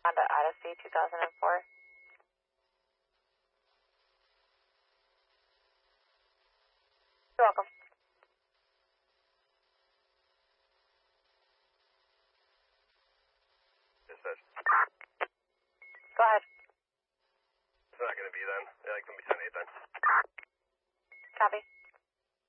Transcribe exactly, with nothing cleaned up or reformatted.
Honda Odyssey two thousand four. You're welcome. Dispatch. Go ahead. It's not going to be then. Yeah, it can be ten eight then. Copy.